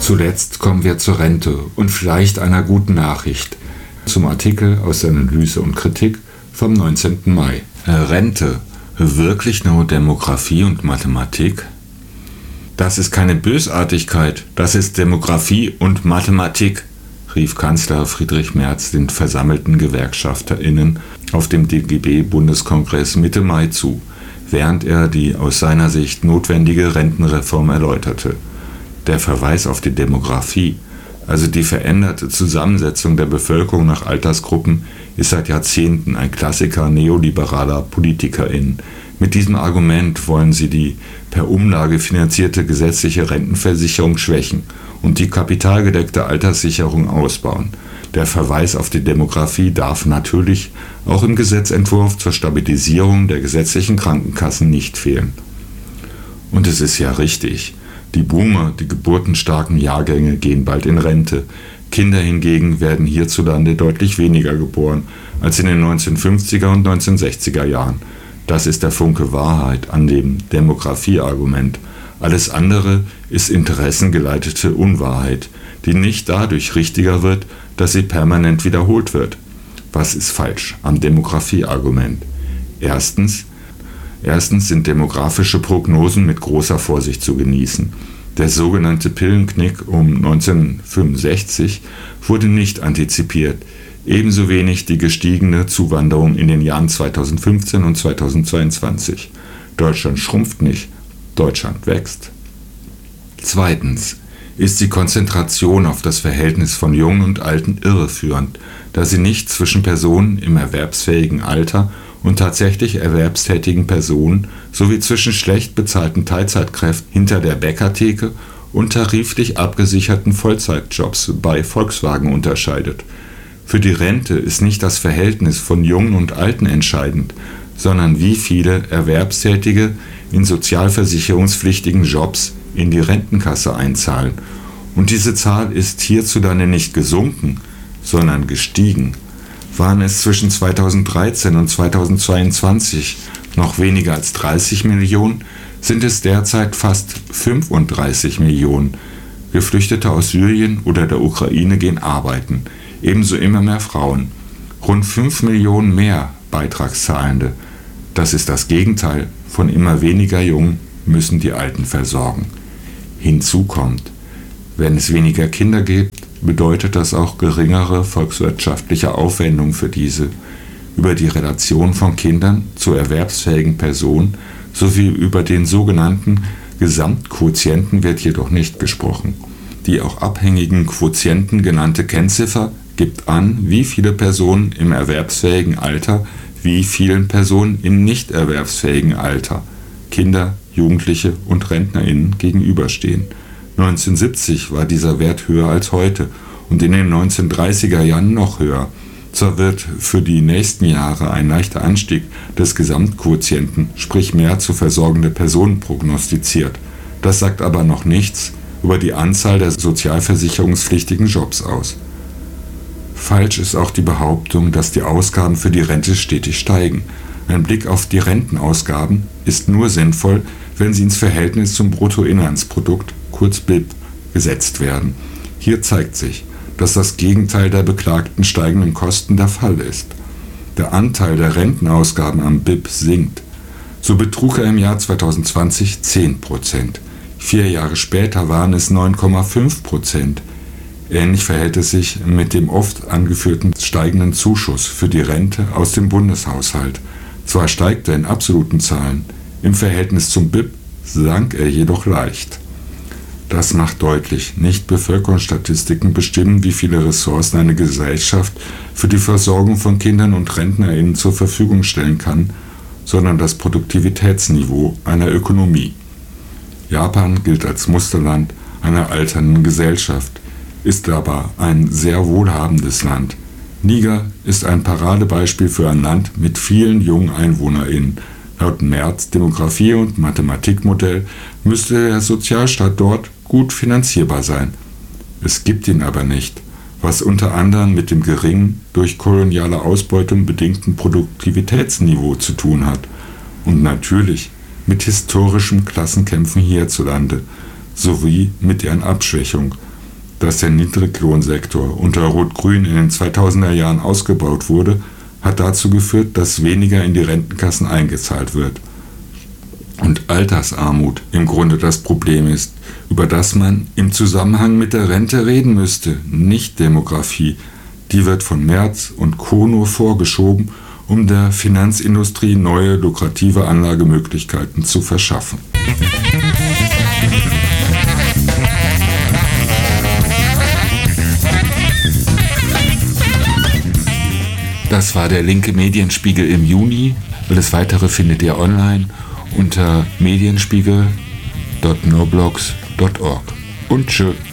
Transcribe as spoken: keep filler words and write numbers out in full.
Zuletzt kommen wir zur Rente und vielleicht einer guten Nachricht. Zum Artikel aus der Analyse und Kritik vom neunzehnten Mai. Rente, wirklich nur Demografie und Mathematik? Das ist keine Bösartigkeit, das ist Demografie und Mathematik, rief Kanzler Friedrich Merz den versammelten GewerkschafterInnen auf dem D G B-Bundeskongress Mitte Mai zu, während er die aus seiner Sicht notwendige Rentenreform erläuterte. Der Verweis auf die Demografie, also die veränderte Zusammensetzung der Bevölkerung nach Altersgruppen, ist seit Jahrzehnten ein Klassiker neoliberaler PolitikerInnen. Mit diesem Argument wollen sie die per Umlage finanzierte gesetzliche Rentenversicherung schwächen und die kapitalgedeckte Alterssicherung ausbauen. Der Verweis auf die Demografie darf natürlich auch im Gesetzentwurf zur Stabilisierung der gesetzlichen Krankenkassen nicht fehlen. Und es ist ja richtig. Die Boomer, die geburtenstarken Jahrgänge, gehen bald in Rente. Kinder hingegen werden hierzulande deutlich weniger geboren als in den neunzehnhundertfünfziger und neunzehnhundertsechziger Jahren. Das ist der Funke Wahrheit an dem Demografieargument. Alles andere ist interessengeleitete Unwahrheit, die nicht dadurch richtiger wird, dass sie permanent wiederholt wird. Was ist falsch am Demografieargument? Erstens, Erstens sind demografische Prognosen mit großer Vorsicht zu genießen. Der sogenannte Pillenknick um neunzehnhundertfünfundsechzig wurde nicht antizipiert, ebenso wenig die gestiegene Zuwanderung in den Jahren zweitausendfünfzehn und zweitausendzweiundzwanzig. Deutschland schrumpft nicht, Deutschland wächst. Zweitens ist die Konzentration auf das Verhältnis von Jungen und Alten irreführend, da sie nicht zwischen Personen im erwerbsfähigen Alter und tatsächlich erwerbstätigen Personen sowie zwischen schlecht bezahlten Teilzeitkräften hinter der Bäckertheke und tariflich abgesicherten Vollzeitjobs bei Volkswagen unterscheidet. Für die Rente ist nicht das Verhältnis von Jungen und Alten entscheidend, sondern wie viele Erwerbstätige in sozialversicherungspflichtigen Jobs in die Rentenkasse einzahlen. Und diese Zahl ist hierzulande nicht gesunken, sondern gestiegen. Waren es zwischen zweitausenddreizehn und zweitausendzweiundzwanzig noch weniger als dreißig Millionen, sind es derzeit fast fünfunddreißig Millionen. Geflüchtete aus Syrien oder der Ukraine gehen arbeiten, ebenso immer mehr Frauen. Rund fünf Millionen mehr Beitragszahlende. Das ist das Gegenteil von immer weniger Jungen müssen die Alten versorgen. Hinzu kommt, wenn es weniger Kinder gibt, bedeutet das auch geringere volkswirtschaftliche Aufwendung für diese. Über die Relation von Kindern zu erwerbsfähigen Personen sowie über den sogenannten Gesamtquotienten wird jedoch nicht gesprochen. Die auch abhängigen Quotienten genannte Kennziffer gibt an, wie viele Personen im erwerbsfähigen Alter wie vielen Personen im nicht erwerbsfähigen Alter, Kinder, Jugendliche und RentnerInnen gegenüberstehen. neunzehnhundertsiebzig war dieser Wert höher als heute und in den neunzehnhundertdreißiger Jahren noch höher. Zwar wird für die nächsten Jahre ein leichter Anstieg des Gesamtquotienten, sprich mehr zu versorgende Personen prognostiziert. Das sagt aber noch nichts über die Anzahl der sozialversicherungspflichtigen Jobs aus. Falsch ist auch die Behauptung, dass die Ausgaben für die Rente stetig steigen. Ein Blick auf die Rentenausgaben ist nur sinnvoll, wenn sie ins Verhältnis zum Bruttoinlandsprodukt, kurz B I P, gesetzt werden. Hier zeigt sich, dass das Gegenteil der beklagten steigenden Kosten der Fall ist. Der Anteil der Rentenausgaben am B I P sinkt. So betrug er im Jahr zweitausendzwanzig zehn Prozent. Vier Jahre später waren es neun Komma fünf Prozent. Ähnlich verhält es sich mit dem oft angeführten steigenden Zuschuss für die Rente aus dem Bundeshaushalt. Zwar steigt er in absoluten Zahlen, im Verhältnis zum B I P sank er jedoch leicht. Das macht deutlich, nicht Bevölkerungsstatistiken bestimmen, wie viele Ressourcen eine Gesellschaft für die Versorgung von Kindern und RentnerInnen zur Verfügung stellen kann, sondern das Produktivitätsniveau einer Ökonomie. Japan gilt als Musterland einer alternden Gesellschaft, ist aber ein sehr wohlhabendes Land. Niger ist ein Paradebeispiel für ein Land mit vielen jungen EinwohnerInnen. Laut Merz Demografie- und Mathematikmodell müsste der Sozialstaat dort gut finanzierbar sein. Es gibt ihn aber nicht, was unter anderem mit dem geringen, durch koloniale Ausbeutung bedingten Produktivitätsniveau zu tun hat und natürlich mit historischen Klassenkämpfen hierzulande sowie mit deren Abschwächung. dass der Niedriglohnsektor unter Rot-Grün in den zweitausender Jahren ausgebaut wurde, hat dazu geführt, dass weniger in die Rentenkassen eingezahlt wird. Und Altersarmut im Grunde das Problem ist, über das man im Zusammenhang mit der Rente reden müsste, nicht Demografie. Die wird von Merz und Co. nur vorgeschoben, um der Finanzindustrie neue lukrative Anlagemöglichkeiten zu verschaffen. Das war der linke Medienspiegel im Juni. Alles Weitere findet ihr online unter medienspiegel punkt noblogs punkt org. Und tschö.